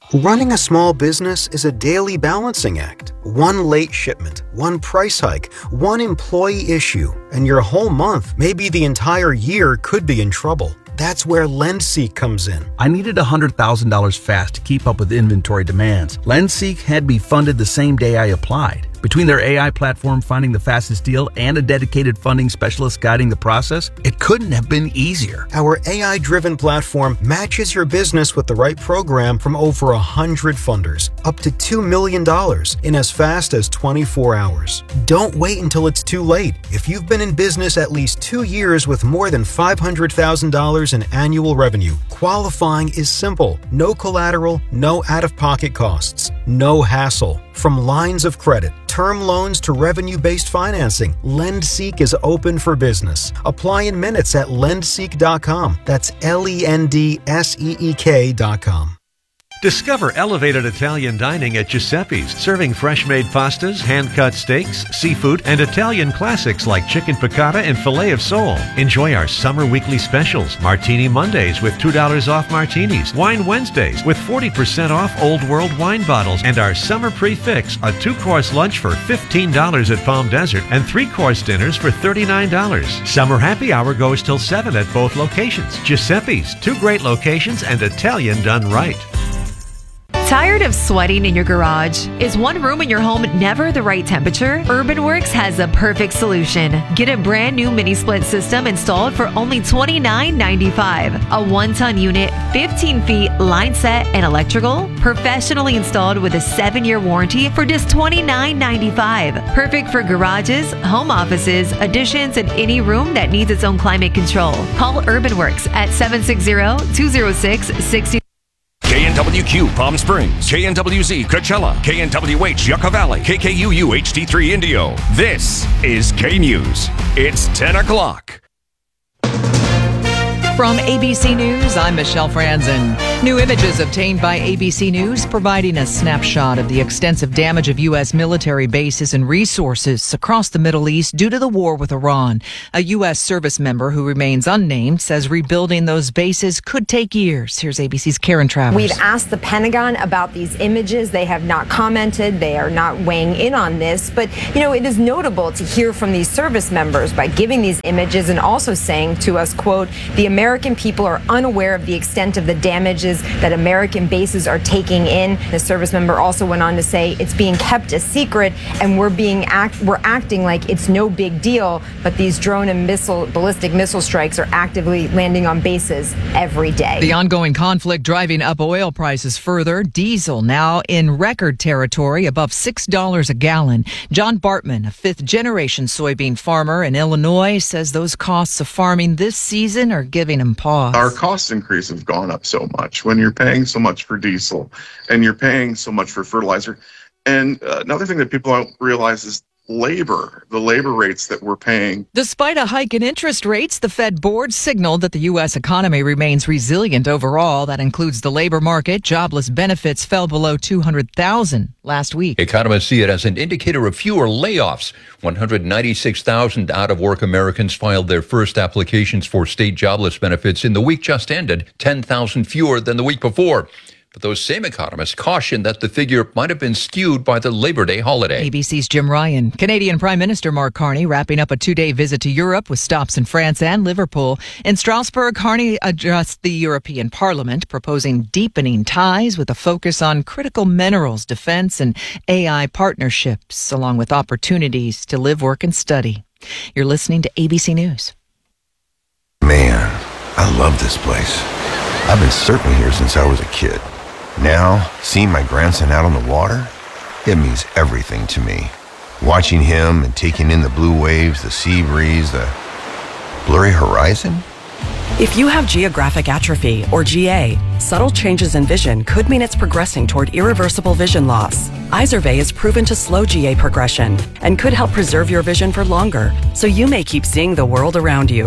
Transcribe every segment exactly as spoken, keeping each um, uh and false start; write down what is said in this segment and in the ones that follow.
Running a small business is a daily balancing act. One late shipment, one price hike, one employee issue, and your whole month, maybe the entire year, could be in trouble. That's where LendSeek comes in. I needed one hundred thousand dollars fast to keep up with inventory demands. LendSeek had me funded the same day I applied. Between their A I platform finding the fastest deal and a dedicated funding specialist guiding the process, it couldn't have been easier. Our A I-driven platform matches your business with the right program from over one hundred funders, up to two million dollars in as fast as twenty-four hours. Don't wait until it's too late. If you've been in business at least two years with more than five hundred thousand dollars in annual revenue, qualifying is simple. No collateral, no out-of-pocket costs, no hassle. From lines of credit, term loans to revenue-based financing, LendSeek is open for business. Apply in minutes at lendseek dot com. That's L E N D S E E K dot com. Discover elevated Italian dining at Giuseppe's, serving fresh-made pastas, hand-cut steaks, seafood, and Italian classics like chicken piccata and filet of sole. Enjoy our summer weekly specials, Martini Mondays with two dollars off martinis, Wine Wednesdays with forty percent off Old World wine bottles, and our summer prefix, a two-course lunch for fifteen dollars at Palm Desert and three-course dinners for thirty-nine dollars. Summer happy hour goes till seven at both locations. Giuseppe's, two great locations and Italian done right. Tired of sweating in your garage? Is one room in your home never the right temperature? UrbanWorks has the perfect solution. Get a brand new mini split system installed for only twenty-nine ninety-five. A one-ton unit, fifteen feet, line set, and electrical, professionally installed with a seven-year warranty for just twenty-nine ninety-five. Perfect for garages, home offices, additions, and any room that needs its own climate control. Call UrbanWorks at seven six zero, two zero six, six zero. K N W Q Palm Springs, K N W Z Coachella, K N W H Yucca Valley, K K U U H D three Indio. This is K News. It's ten o'clock. From A B C News, I'm Michelle Franzen. New images obtained by A B C News providing a snapshot of the extensive damage of U S military bases and resources across the Middle East due to the war with Iran. A U S service member who remains unnamed says rebuilding those bases could take years. Here's A B C's Karen Travers. We've asked the Pentagon about these images. They have not commented. They are not weighing in on this. But, you know, it is notable to hear from these service members by giving these images and also saying to us, quote, the American American people are unaware of the extent of the damages that American bases are taking in. The service member also went on to say it's being kept a secret and we're being act we're acting like it's no big deal, but these drone and missile ballistic missile strikes are actively landing on bases every day. The ongoing conflict driving up oil prices further. Diesel now in record territory, above six dollars a gallon. John Bartman, a fifth-generation soybean farmer in Illinois, says those costs of farming this season are giving him pause. Our cost increase have gone up so much when you're paying so much for diesel and you're paying so much for fertilizer. And uh, another thing that people don't realize is labor, the labor rates that we're paying. Despite a hike in interest rates, the Fed board signaled that the U S economy remains resilient overall. That includes the labor market. Jobless benefits fell below two hundred thousand last week. Economists see it as an indicator of fewer layoffs. one hundred ninety-six thousand out-of-work Americans filed their first applications for state jobless benefits in the week just ended, ten thousand fewer than the week before. But those same economists caution that the figure might have been skewed by the Labor Day holiday. A B C's Jim Ryan. Canadian Prime Minister Mark Carney wrapping up a two-day visit to Europe with stops in France and Liverpool. In Strasbourg, Carney addressed the European Parliament, proposing deepening ties with a focus on critical minerals, defense, and A I partnerships, along with opportunities to live, work, and study. You're listening to A B C News. Man, I love this place. I've been surfing here since I was a kid. Now, seeing my grandson out on the water, it means everything to me. Watching him and taking in the blue waves, the sea breeze, the blurry horizon. If you have geographic atrophy, or G A, subtle changes in vision could mean it's progressing toward irreversible vision loss. Izervay is proven to slow G A progression and could help preserve your vision for longer, so you may keep seeing the world around you.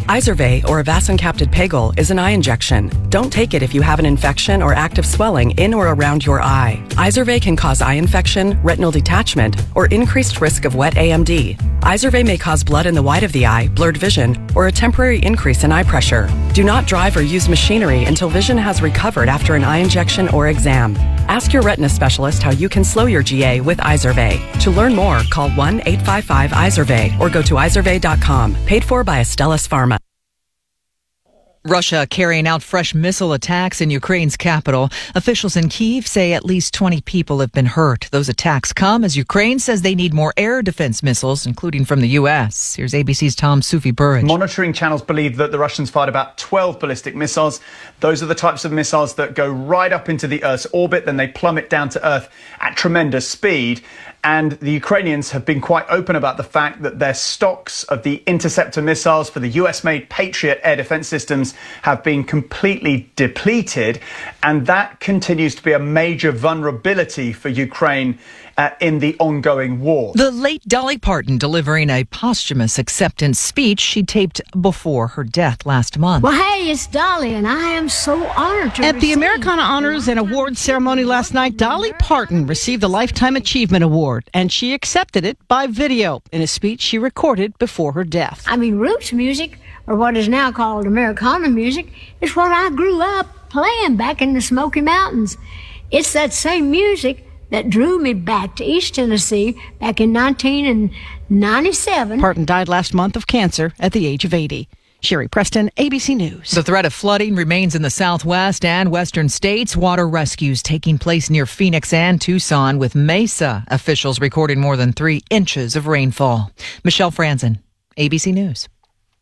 Izervay, or avacincaptad pegol, is an eye injection. Don't take it if you have an infection or active swelling in or around your eye. Izervay can cause eye infection, retinal detachment, or increased risk of wet A M D. Izervay may cause blood in the white of the eye, blurred vision, or a temporary increase in eye pressure. Do not drive or use machinery until vision has recovered after an eye injection or exam. Ask your retina specialist how you can slow your G A with Izervay. To learn more, call one eight five five Izervay or go to izervay dot com. Paid for by Astellas Pharma. Russia carrying out fresh missile attacks in Ukraine's capital. Officials in Kyiv say at least twenty people have been hurt. Those attacks come as Ukraine says they need more air defense missiles, including from the U S. Here's A B C's Tom Sufi Burridge. Monitoring channels believe that the Russians fired about twelve ballistic missiles. Those are the types of missiles that go right up into the Earth's orbit, then they plummet down to Earth at tremendous speed. And the Ukrainians have been quite open about the fact that their stocks of the interceptor missiles for the U S-made Patriot air defense systems have been completely depleted. And that continues to be a major vulnerability for Ukraine uh, in the ongoing war. The late Dolly Parton delivering a posthumous acceptance speech she taped before her death last month. Well, hey, it's Dolly, and I am so honored to At the Americana Honors and Awards ceremony last night, Dolly Parton received a Lifetime Achievement Award, and she accepted it by video in a speech she recorded before her death. I mean, roots music, or what is now called Americana music, is what I grew up playing back in the Smoky Mountains. It's that same music that drew me back to East Tennessee back in nineteen ninety-seven. Parton died last month of cancer at the age of eighty. Sherry Preston, A B C News. The threat of flooding remains in the southwest and western states. Water rescues taking place near Phoenix and Tucson, with Mesa officials recording more than three inches of rainfall. Michelle Franzen, A B C News.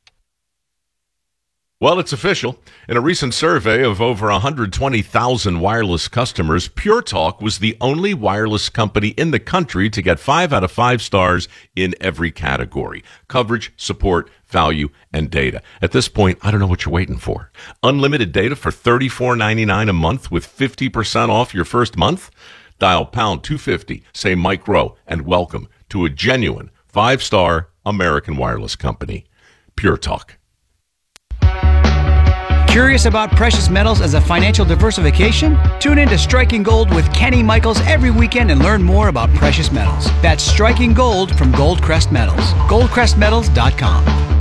Well, it's official. In a recent survey of over one hundred twenty thousand wireless customers, Pure Talk was the only wireless company in the country to get five out of five stars in every category: coverage, support, value, and data. At this point, I don't know what you're waiting for. Unlimited data for thirty-four ninety-nine a month with fifty percent off your first month? Dial pound two fifty, say Mike Rowe, and welcome to a genuine five-star American wireless company. Pure Talk. Curious about precious metals as a financial diversification? Tune in to Striking Gold with Kenny Michaels every weekend and learn more about precious metals. That's Striking Gold from Goldcrest Metals. goldcrest metals dot com.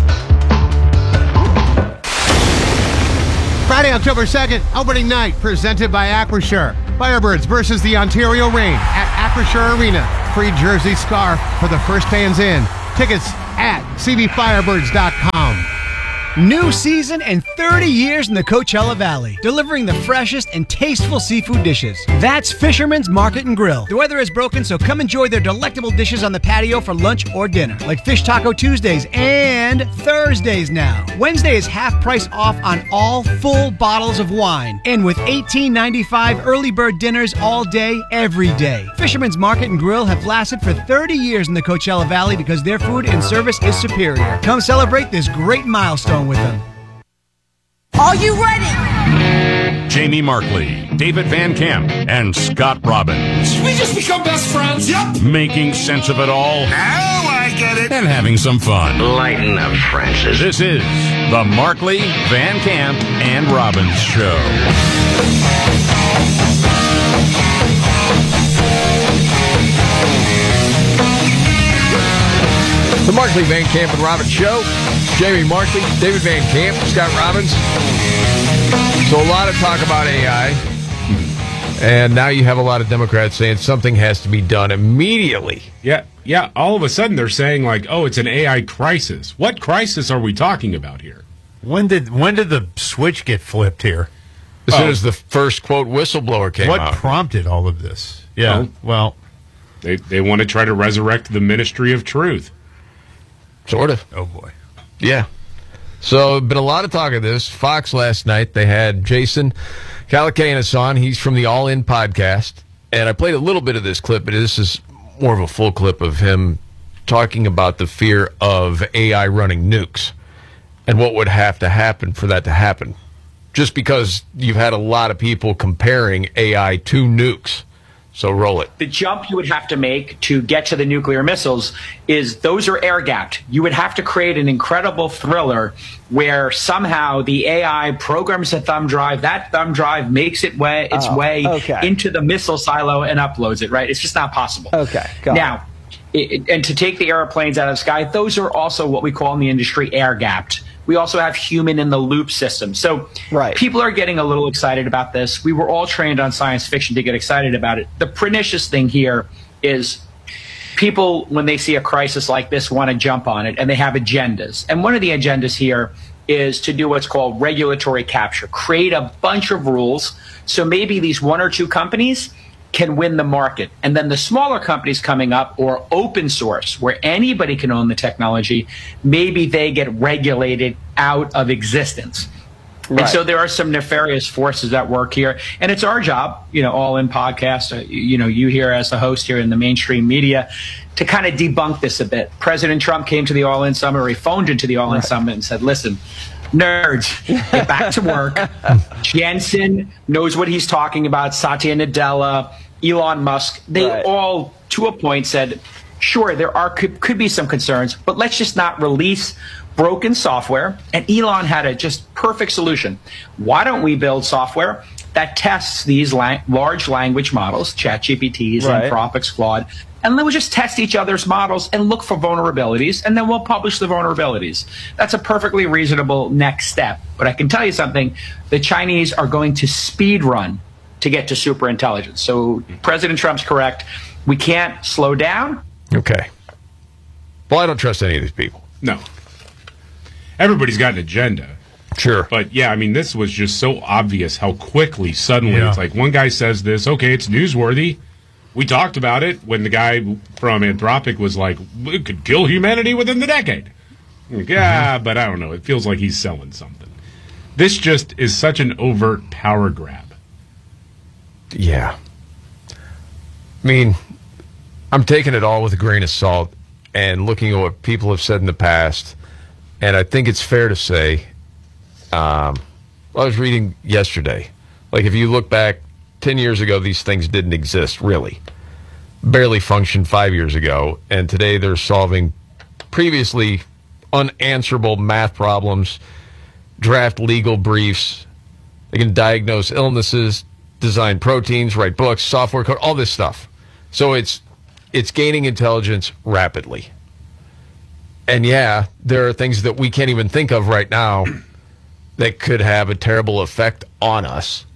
Friday, October second, opening night, presented by Acrisure. Firebirds versus the Ontario Reign at Acrisure Arena. Free jersey scarf for the first fans in. Tickets at c b firebirds dot com. New season and thirty years in the Coachella Valley, delivering the freshest and tasteful seafood dishes. That's Fisherman's Market and Grill. The weather is broken, so come enjoy their delectable dishes on the patio for lunch or dinner, like Fish Taco Tuesdays and Thursdays now. Wednesday is half price off on all full bottles of wine, and with eighteen ninety-five early bird dinners all day, every day. Fisherman's Market and Grill have lasted for thirty years in the Coachella Valley because their food and service is superior. Come celebrate this great milestone with them. Are you ready? Jamie Markley, David Van Camp, and Scott Robbins. We just become best friends. Yep. Making sense of it all. Now I get it. And having some fun. Lighten up, Francis. This is the Markley, Van Camp, and Robbins Show. The Markley, Van Camp, and Robbins Show. Jamie Markley, David Van Camp, Scott Robbins. So a lot of talk about A I. And now you have a lot of Democrats saying something has to be done immediately. Yeah, yeah. All of a sudden they're saying like, oh, it's an A I crisis. What crisis are we talking about here? When did when did the switch get flipped here? As oh. soon as the first, quote, whistleblower came what out. What prompted all of this? Yeah, well, well. They, they want to try to resurrect the Ministry of Truth. Sort of. Oh, boy. Yeah. So, been a lot of talk of this. Fox last night, they had Jason Calacanis on. He's from the All In podcast. And I played a little bit of this clip, but this is more of a full clip of him talking about the fear of A I running nukes and what would have to happen for that to happen. Just because you've had a lot of people comparing A I to nukes. So roll it. The jump you would have to make to get to the nuclear missiles is those are air gapped. You would have to create an incredible thriller where somehow the A I programs a thumb drive, that thumb drive makes it way, its Oh, way okay. into the missile silo and uploads it, right? It's just not possible. Okay, got it. Now, it, and to take the airplanes out of the sky, those are also what we call in the industry air gapped. We also have human in the loop systems. So people are getting a little excited about this. We were all trained on science fiction to get excited about it. The pernicious thing here is people, when they see a crisis like this, want to jump on it, and they have agendas. And one of the agendas here is to do what's called regulatory capture, create a bunch of rules. So maybe these one or two companies can win the market. And then the smaller companies coming up, or open source, where anybody can own the technology, maybe they get regulated out of existence. And Right. so there are some nefarious forces at work here. And it's our job, you know, All In Podcast, uh, you know, you here as the host here in the mainstream media, to kind of debunk this a bit. President Trump came to the All In Summit, or he phoned into the All In Right. Summit and said, listen, nerds, get back to work. Jensen knows what he's talking about. Satya Nadella, Elon Musk, they Right. all, to a point, said, sure, there are could, could be some concerns, but let's just not release broken software. And Elon had a just perfect solution. Why don't we build software that tests these lang- large language models, ChatGPTs, Right. Anthropic's, Claude, and then we'll just test each other's models and look for vulnerabilities, and then we'll publish the vulnerabilities. That's a perfectly reasonable next step. But I can tell you something, the Chinese are going to speed run to get to superintelligence. So President Trump's correct. We can't slow down. Okay. Well, I don't trust any of these people. No. Everybody's got an agenda. Sure. But yeah, I mean, this was just so obvious how quickly, suddenly, Yeah. it's like one guy says this, okay, it's newsworthy. We talked about it when the guy from Anthropic was like, it could kill humanity within the decade. Like, yeah, but I don't know. It feels like he's selling something. This just is such an overt power grab. Yeah. I mean, I'm taking it all with a grain of salt and looking at what people have said in the past. And I think it's fair to say, um, I was reading yesterday, like if you look back ten years ago, these things didn't exist, really. Barely functioned five years ago. And today they're solving previously unanswerable math problems, draft legal briefs. They can diagnose illnesses, design proteins, write books, software code, all this stuff. So it's it's gaining intelligence rapidly. And yeah, there are things that we can't even think of right now that could have a terrible effect on us.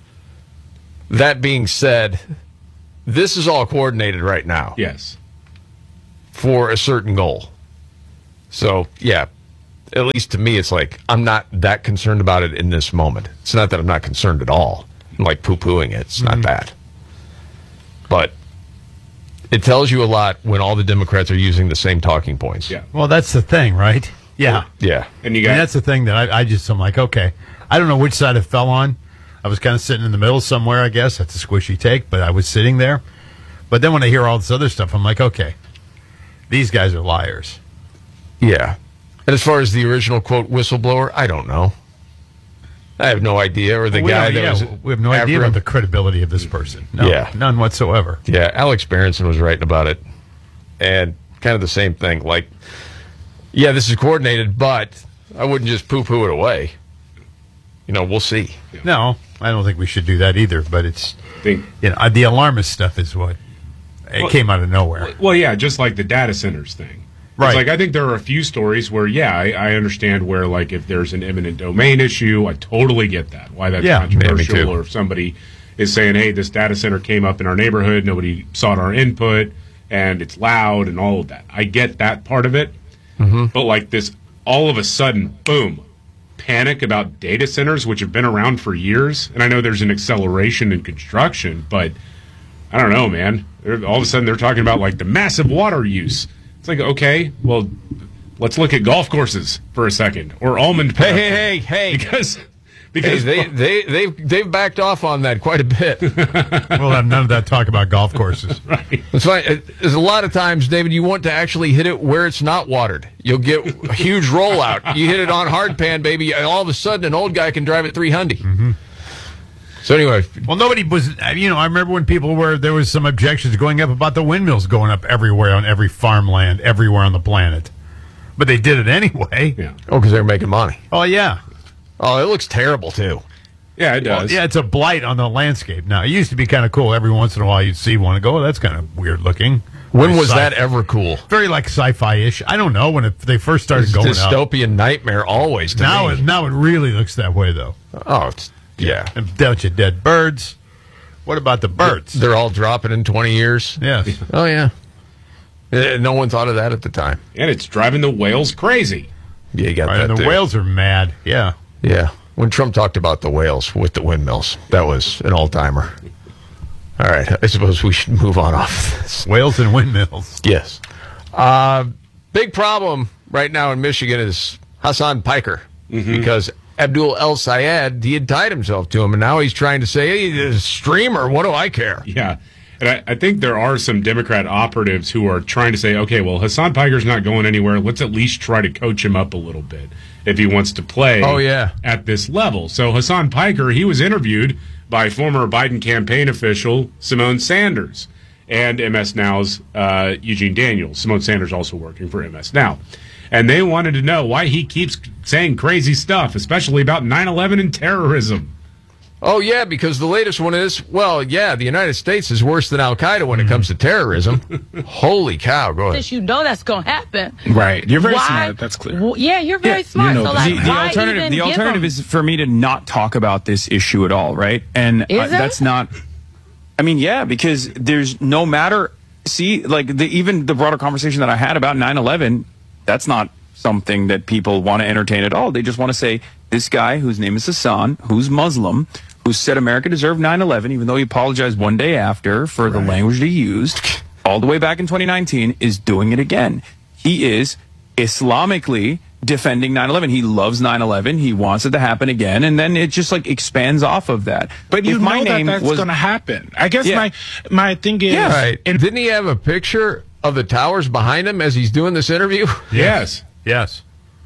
That being said, this is all coordinated right now. Yes. For a certain goal. So, yeah, at least to me, it's like I'm not that concerned about it in this moment. It's not that I'm not concerned at all. I'm like poo-pooing it. It's Mm-hmm. not that. But it tells you a lot when all the Democrats are using the same talking points. Yeah. Well, that's the thing, right? Yeah. Yeah. And you I got mean, that's the thing that I, I just, I'm like, okay. I don't know which side it fell on. I was kind of sitting in the middle somewhere, I guess. That's a squishy take, but I was sitting there. But then when I hear all this other stuff, I'm like, okay, these guys are liars. Yeah. And as far as the original, quote, whistleblower, I don't know. I have no idea. Or the We guy don't- that yeah, was we have no after idea him. about the credibility of this person. No, Yeah. none whatsoever. Yeah, Alex Berenson was writing about it. And kind of the same thing. Like, yeah, this is coordinated, but I wouldn't just poo-poo it away. You know, we'll see. No, I don't think we should do that either. But it's, Think- you know, the alarmist stuff is what it Well- came out of nowhere. Well, yeah, just like the data centers thing. Right. It's like I think there are a few stories where, yeah, I, I understand where, like, if there's an eminent domain issue, I totally get that. Why that's Yeah, yeah, me controversial, too. or if somebody is saying, hey, this data center came up in our neighborhood, nobody sought our input, and it's loud and all of that. I get that part of it. Mm-hmm. But, like, this all of a sudden, boom, panic about data centers, which have been around for years. And I know there's an acceleration in construction, but I don't know, man. They're, all of a sudden, they're talking about, like, the massive water use. It's like, okay, well, let's look at golf courses for a second, or almond. Hey, hey, hey, hey! Because because hey, they they they've they've backed off on that quite a bit. We'll have none of that talk about golf courses. Right. That's fine. There's a lot of times, David, you want to actually hit it where it's not watered. You'll get a huge rollout. You hit it on hard pan, baby, and all of a sudden, an old guy can drive it three hundred. Mm-hmm. So anyway, well, nobody was. You know, I remember when people were there was some objections going up about the windmills going up everywhere on every farmland, everywhere on the planet, but they did it anyway. Yeah. Oh, because they were making money. Oh yeah. Oh, it looks terrible too. Yeah, it does. Well, yeah, it's a blight on the landscape. Now it used to be kind of cool. Every once in a while, you'd see one and go, "Oh, that's kind of weird looking." When Very was sci- that ever cool? Very like sci-fi-ish. I don't know when it, they first started It's going dystopian up. nightmare always. To now me. it now it really looks that way though. Oh, it's, yeah. And bunch of dead birds. What about the birds? They're all dropping in twenty years. Yes. Oh yeah. Eh, No one thought of that at the time. And it's driving the whales crazy. Yeah, you got Right, that. and the too. whales are mad. Yeah. Yeah. When Trump talked about the whales with the windmills, that was an all-timer. All right, I suppose we should move on off this. Whales and windmills. Yes. Uh, big problem right now in Michigan is Hassan Piker Mm-hmm. because Abdul El Sayed, he had tied himself to him, and now he's trying to say, hey, he's a streamer, what do I care? Yeah. And I, I think there are some Democrat operatives who are trying to say, okay, well, Hassan Piker's not going anywhere. Let's at least try to coach him up a little bit if he wants to play Oh, yeah. at this level. So Hassan Piker, he was interviewed by former Biden campaign official Simone Sanders and M S Now's uh, Eugene Daniels. Simone Sanders also working for M S Now. And they wanted to know why he keeps saying crazy stuff, especially about nine eleven and terrorism. Oh, yeah, because the latest one is, well, yeah, the United States is worse than Al-Qaeda when it comes to terrorism. Holy cow, go ahead. Since you know that's going to happen. Right. You're very Why- smart. That's clear. Well, yeah, you're very smart. You know, so, like, the, the why alternative, even the give alternative them- is for me to not talk about this issue at all, right? And Is uh, it? that's not. I mean, yeah, because there's no matter. See, like the, even the broader conversation that I had about nine eleven, that's not something that people want to entertain at all. They just want to say this guy whose name is Hassan, who's Muslim, who said America deserved nine eleven, even though he apologized one day after for the language he used, all the way back in twenty nineteen, is doing it again. He is Islamically defending nine eleven. He loves nine eleven. He wants it to happen again. And then it just like expands off of that. But you If know my that name that's was going to happen. I guess Yeah. my my thing is... Yeah, right. And didn't he have a picture of the towers behind him as he's doing this interview? Yes. Yes.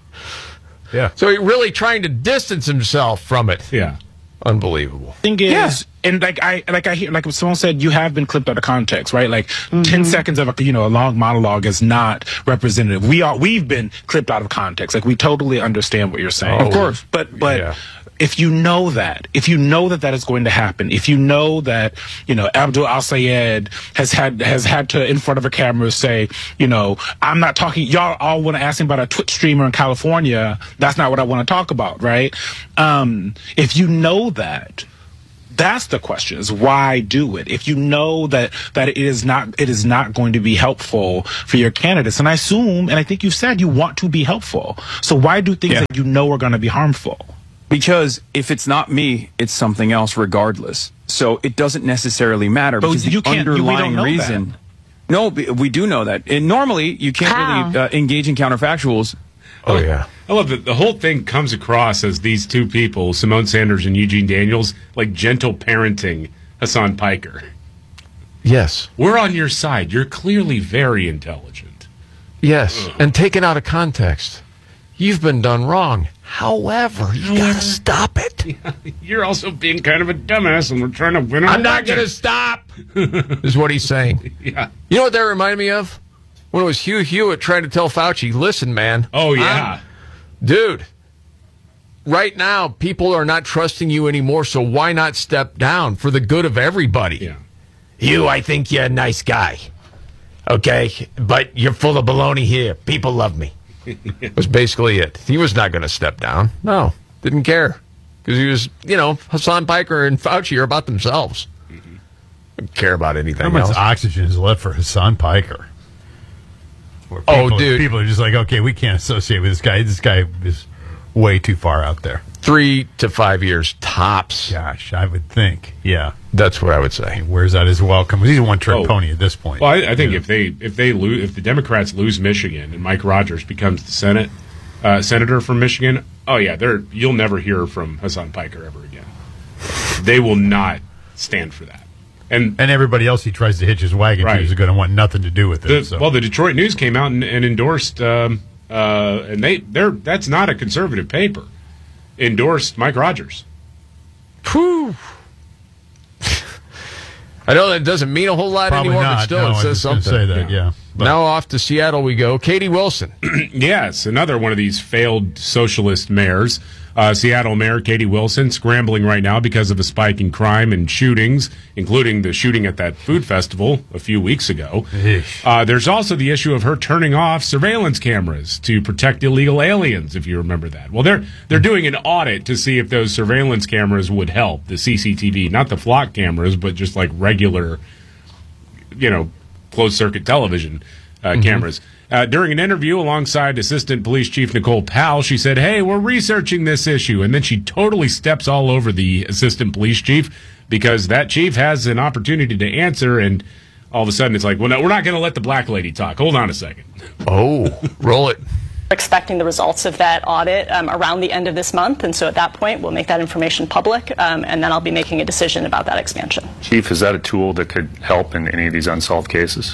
Yeah. So he's really trying to distance himself from it. Yeah. Unbelievable. Thing is, and like I like I hear like someone said, you have been clipped out of context, right? Like ten seconds of a you know a long monologue is not representative. We are we've been clipped out of context. Like we totally understand what you're saying, Of course. But but Yeah. if you know that, if you know that that is going to happen, if you know that you know Abdul Al Sayed has had has had to in front of a camera say, you know, I'm not talking. Y'all all want to ask him about a Twitch streamer in California. That's not what I want to talk about, right? Um, if you know that. That's the question: is why do it? If you know that that it is not it is not going to be helpful for your candidates, and I assume, and I think you've said you want to be helpful. So why do things Yeah. that you know are going to be harmful? Because if it's not me, it's something else regardless. So it doesn't necessarily matter. But because the you can't- you- we don't underlying know reason. No, b- we do know that. And normally, you can't How? really uh, engage in counterfactuals. Oh, yeah. I love that the whole thing comes across as these two people, Simone Sanders and Eugene Daniels, like gentle parenting Hassan Piker. Yes. We're on your side. You're clearly very intelligent. Yes. And taken out of context. You've been done wrong. However, you got to stop it. You're also being kind of a dumbass, and we're trying to win. I'm not going to stop, is what he's saying. Yeah. You know what that reminded me of? When it was Hugh Hewitt trying to tell Fauci, listen, man. Oh, yeah. I'm- dude, right now, people are not trusting you anymore, so why not step down for the good of everybody? Yeah. You, I think you're a nice guy. Okay? But you're full of baloney here. People love me. Was basically it. He was not going to step down. No, didn't care. Because he was, you know, Hassan Piker and Fauci are about themselves. Didn't care about anything How much else. oxygen is left for Hassan Piker? Where Oh, people- dude. People are just like, okay, we can't associate with this guy. This guy is way too far out there. Three to five years tops. Gosh, I would think. Yeah. That's what I would say. He wears out his welcome. He's a one-trick Oh. pony at this point. Well, I, I think if they if they lose if the Democrats lose Michigan and Mike Rogers becomes the Senate uh, senator from Michigan, oh yeah, they're you'll never hear from Hassan Piker ever again. They will not stand for that. And and everybody else he tries to hitch his wagon Right. to is going to want nothing to do with it. the, so. well, the Detroit News came out and, and endorsed, um, uh, and they they're that's not a conservative paper. Endorsed Mike Rogers. Whew. I know that doesn't mean a whole lot Probably anymore, not. but still No, it I was says just gonna something. say that, yeah. But- Now off to Seattle we go. Katie Wilson. Yes, another one of these failed socialist mayors. Uh, Seattle Mayor Katie Wilson scrambling right now because of a spike in crime and shootings, including the shooting at that food festival a few weeks ago. Uh, there's also the issue of her turning off surveillance cameras to protect illegal aliens, if you remember that. Well, they're they're doing an audit to see if those surveillance cameras would help, the C C T V, not the flock cameras, but just like regular, you know, closed-circuit television uh, mm-hmm. cameras. Uh, during an interview alongside Assistant Police Chief Nicole Powell, she said, hey, we're researching this issue. And then she totally steps all over the Assistant Police Chief because that chief has an opportunity to answer. And all of a sudden it's like, well, no, we're not going to let the black lady talk. Hold on a second. Oh, roll it. We're expecting the results of that audit um, around the end of this month. And so at that point, we'll make that information public. Um, and then I'll be making a decision about that expansion. Chief, is that a tool that could help in any of these unsolved cases?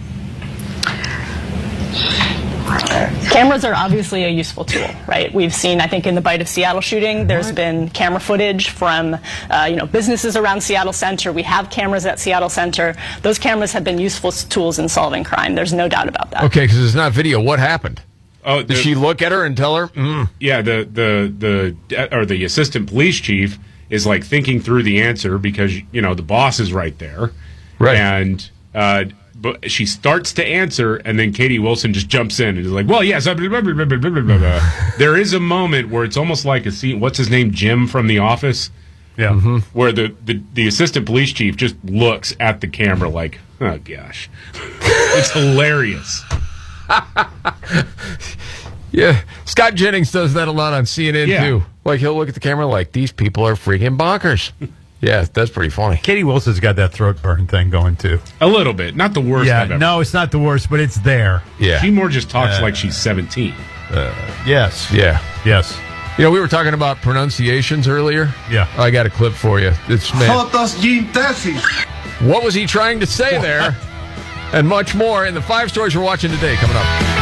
Cameras are obviously a useful tool, right? We've seen, I think, in the Bite of Seattle shooting, there's been camera footage from, uh, you know, businesses around Seattle Center. We have cameras at Seattle Center. Those cameras have been useful tools in solving crime. There's no doubt about that. Okay, because it's not video. What happened? Oh, did she look at her and tell her? Mm. Yeah, the the the or the assistant police chief is like thinking through the answer because you know the boss is right there, right? And uh, but she starts to answer, and then Katie Wilson just jumps in and is like, "Well, yes." Blah, blah, blah, blah, blah, blah, blah. There is a moment where it's almost like a scene. What's his name? Jim from The Office. Yeah. Mm-hmm. Where the, the the assistant police chief just looks at the camera like, "Oh gosh," it's hilarious. Yeah, Scott Jennings does that a lot on C N N Yeah. too. Like he'll look at the camera like these people are freaking bonkers. Yeah, that's pretty funny. Katie Wilson's got that throat burn thing going too. A little bit, not the worst. Yeah, I've ever. no, it's not the worst, but it's there. Yeah, She more just talks Uh, like she's seventeen. Uh, yes. Yeah. Yes. You know, we were talking about pronunciations earlier. Yeah. I got a clip for you. It's man. What was he trying to say there? And much more in the five stories we're watching today coming up.